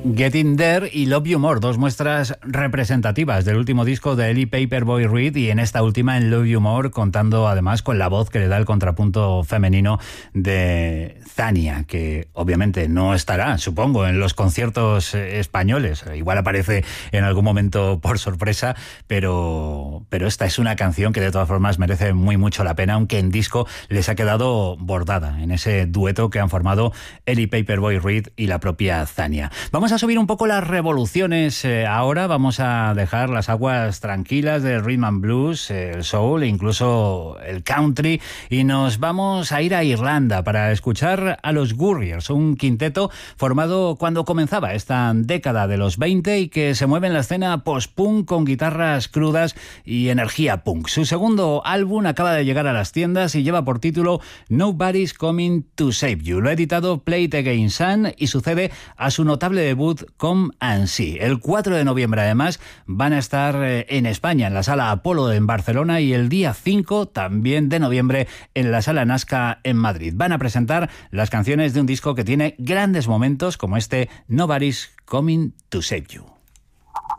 Getting There y Love You More, dos muestras representativas del último disco de Ellie Paperboy Reed, y en esta última, en Love You More, contando además con la voz que le da el contrapunto femenino de Zania, que obviamente no estará, supongo, en los conciertos españoles. Igual aparece en algún momento por sorpresa, pero esta es una canción que de todas formas merece muy mucho la pena, aunque en disco les ha quedado bordada en ese dueto que han formado Ellie Paperboy Reed y la propia Zania. Vamos a subir un poco las revoluciones ahora, vamos a dejar las aguas tranquilas del rhythm and blues, el soul e incluso el country, y nos vamos a ir a Irlanda para escuchar a los Gurriers, un quinteto formado cuando comenzaba esta década de los 20 y que se mueve en la escena post-punk con guitarras crudas y energía punk. Su segundo álbum acaba de llegar a las tiendas y lleva por título Nobody's Coming to Save You. Lo ha editado Play It Again Sun y sucede a su notable debut Come and See. El 4 de noviembre además van a estar en España en la Sala Apolo en Barcelona, y el día 5 también de noviembre en la Sala Nazca en Madrid. Van a presentar las canciones de un disco que tiene grandes momentos como este Nobody's Coming to Save You.